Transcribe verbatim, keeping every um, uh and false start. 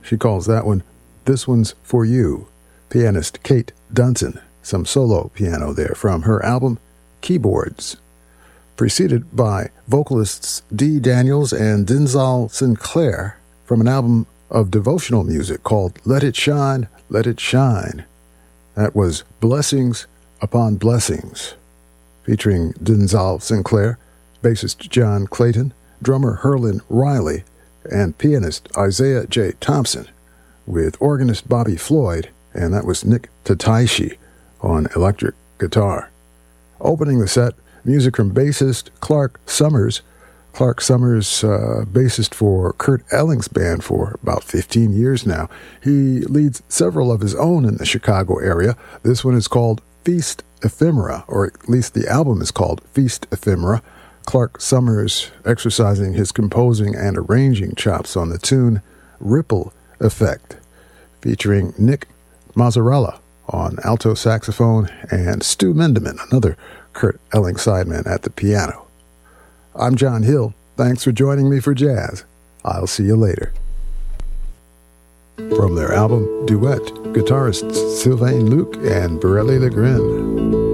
She calls that one This One's For You. Pianist Kate Dunson, some solo piano there from her album Keyboards. Preceded by vocalists Dee Daniels and Denzal Sinclair from an album of devotional music called Let It Shine, Let It Shine. That was Blessings Upon Blessings, featuring Denzal Sinclair, bassist John Clayton, drummer Herlin Riley, and pianist Isaiah J. Thompson, with organist Bobby Floyd, and that was Nick Tataishi on electric guitar. Opening the set, music from bassist Clark Summers. Clark Summers, uh, bassist for Kurt Elling's band for about fifteen years now. He leads several of his own in the Chicago area. This one is called Feast Ephemera, or at least the album is called Feast Ephemera. Clark Summers exercising his composing and arranging chops on the tune Ripple Effect, featuring Nick Mazzarella on alto saxophone and Stu Mindeman, another Kurt Elling sideman, at the piano. I'm John Hill. Thanks for joining me for jazz. I'll see you later. From their album Duet, guitarists Sylvain Luc and Borelli Legren.